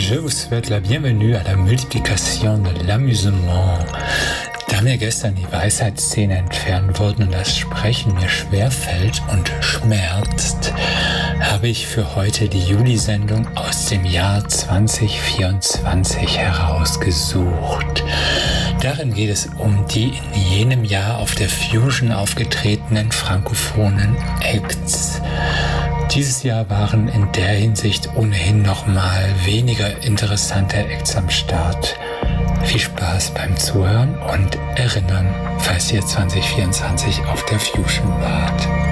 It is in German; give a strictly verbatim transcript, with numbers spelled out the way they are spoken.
Je vous souhaite la bienvenue à la multiplication de l'amusement. Da mir gestern die Weisheitszähne entfernt wurden und das Sprechen mir schwerfällt und schmerzt, habe ich für heute die Juli-Sendung aus dem Jahr zwanzig vierundzwanzig herausgesucht. Darin geht es um die in jenem Jahr auf der Fusion aufgetretenen frankophonen Acts. Dieses Jahr waren in der Hinsicht ohnehin nochmal weniger interessante Acts am Start. Viel Spaß beim Zuhören und Erinnern, falls ihr zwanzig vierundzwanzig auf der Fusion wart.